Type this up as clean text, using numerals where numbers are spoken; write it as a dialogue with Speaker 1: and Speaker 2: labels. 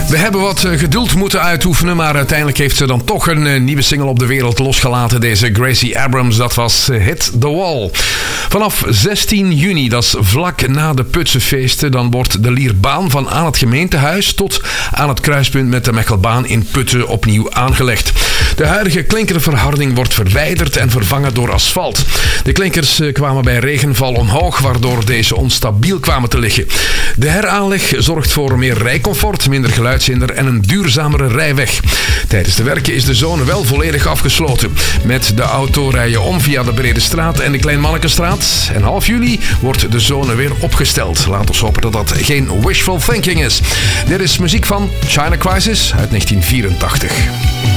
Speaker 1: We hebben wat geduld moeten uitoefenen, maar uiteindelijk heeft ze dan toch een nieuwe single op de wereld losgelaten. Deze Gracie Abrams, dat was Hit the Wall. Vanaf 16 juni, dat is vlak na de Putsenfeesten, dan wordt de Lierbaan van aan het gemeentehuis tot aan het kruispunt met de Mechelbaan in Putten opnieuw aangelegd. De huidige klinkerverharding wordt verwijderd en vervangen door asfalt. De klinkers kwamen bij regenval omhoog, waardoor deze onstabiel kwamen te liggen. De heraanleg zorgt voor meer rijcomfort, minder geluidshinder en een duurzamere rijweg. Tijdens de werken is de zone wel volledig afgesloten. Met de auto rij je om via de Brede Straat en de Kleinmannekesstraat. En half juli wordt de zone weer opgesteld. Laat ons hopen dat dat geen wishful thinking is. Dit is muziek van China Crisis uit 1984.